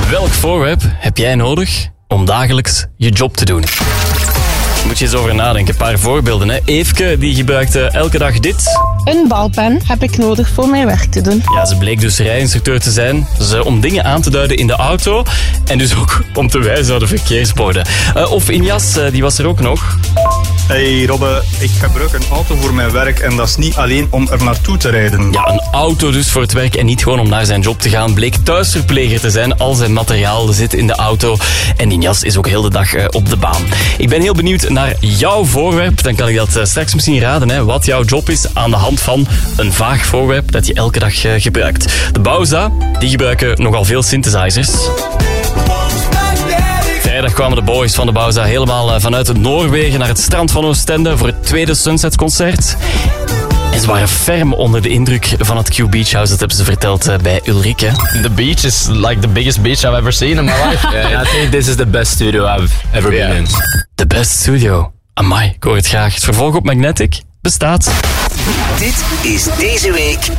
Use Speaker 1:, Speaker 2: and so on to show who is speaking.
Speaker 1: Welk voorwerp heb jij nodig om dagelijks je job te doen? Moet je eens over nadenken. Een paar voorbeelden. Hè. Eefke die gebruikt elke dag dit.
Speaker 2: Een balpen heb ik nodig voor mijn werk te doen.
Speaker 1: Ja, ze bleek dus rijinstructeur te zijn. Om dingen aan te duiden in de auto. En dus ook om te wijzen naar de verkeersborden. Of Injas, die was er ook nog.
Speaker 3: Hey Robbe, ik gebruik een auto voor mijn werk en dat is niet alleen om er naartoe te rijden.
Speaker 1: Ja, een auto dus voor het werk en niet gewoon om naar zijn job te gaan. Bleek thuisverpleger te zijn. Al zijn materiaal zit in de auto. En Injas is ook heel de dag op de baan. Ik ben heel benieuwd naar jouw voorwerp. Dan kan ik dat straks misschien raden, hè, wat jouw job is aan de hand van een vaag voorwerp dat je elke dag gebruikt. De Bauza, die gebruiken nogal veel synthesizers. Vrijdag kwamen de boys van de Bauza helemaal vanuit Noorwegen naar het strand van Oostende voor het tweede Sunset-concert. En ze waren ferm onder de indruk van het Q Beach House. Dat hebben ze verteld bij Ulrike.
Speaker 4: The beach is like the biggest beach I've ever seen in my life. I think this is the best studio I've ever been in.
Speaker 1: The best studio. Amai, ik hoor het graag. Het vervolg op Magnetic bestaat.
Speaker 5: Dit is deze week